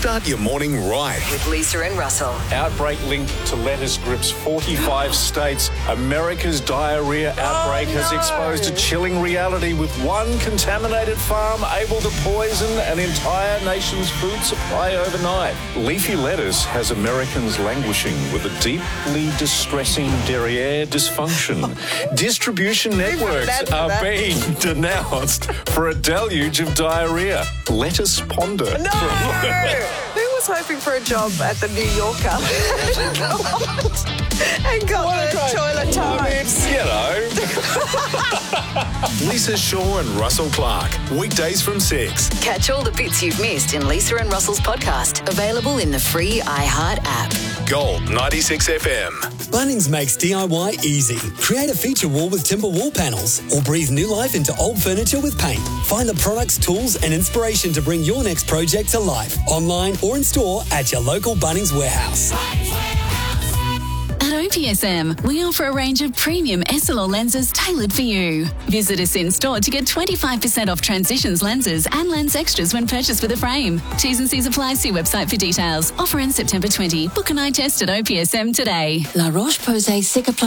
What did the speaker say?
Start your morning right. With Lisa and Russell. Outbreak linked to lettuce grips 45 states. America's diarrhea outbreak has exposed a chilling reality, with one contaminated farm able to poison an entire nation's food supply overnight. Leafy lettuce has Americans languishing with a deeply distressing derriere dysfunction. Distribution networks are being denounced for a deluge of diarrhea. Lettuce ponder. No! Who was hoping for a job at the New Yorker? And got the toilet times. You know. Lisa Shaw and Russell Clark. Weekdays from 6. Catch all the bits you've missed in Lisa and Russell's podcast. Available in the free iHeart app. Gold 96 FM. Bunnings makes DIY easy. Create a feature wall with timber wall panels or breathe new life into old furniture with paint. Find the products, tools and inspiration to bring your next project to life. Online or in store at your local Bunnings warehouse. At OPSM, we offer a range of premium SLR lenses tailored for you. Visit us in store to get 25% off Transitions lenses and lens extras when purchased with a frame. T's and C's apply. See website for details. Offer ends September 20. Book an eye test at OPSM today. La Roche-Posay Cicaplast